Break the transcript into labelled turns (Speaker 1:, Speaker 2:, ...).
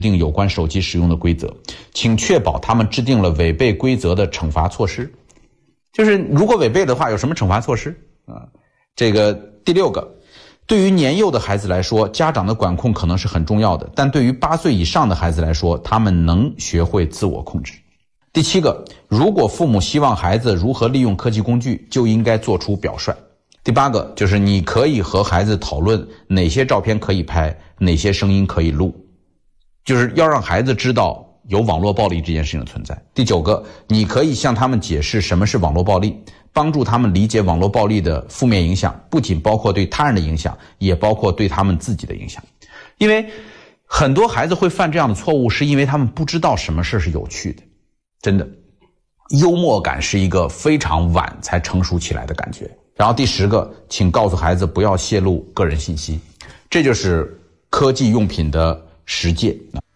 Speaker 1: 定有关手机使用的规则，请确保他们制定了违背规则的惩罚措施。就是如果违背的话，有什么惩罚措施啊？这个第6个，对于年幼的孩子来说，家长的管控可能是很重要的，但对于8岁以上的孩子来说，他们能学会自我控制。第7个，如果父母希望孩子如何利用科技工具，就应该做出表率。第8个，就是你可以和孩子讨论哪些照片可以拍，哪些声音可以录，就是要让孩子知道有网络暴力这件事情的存在。第9个，你可以向他们解释什么是网络暴力，帮助他们理解网络暴力的负面影响，不仅包括对他人的影响，也包括对他们自己的影响。因为很多孩子会犯这样的错误，是因为他们不知道什么事是有趣的。真的，幽默感是一个非常晚才成熟起来的感觉。然后第10个，请告诉孩子不要泄露个人信息。这就是科技用品的10戒。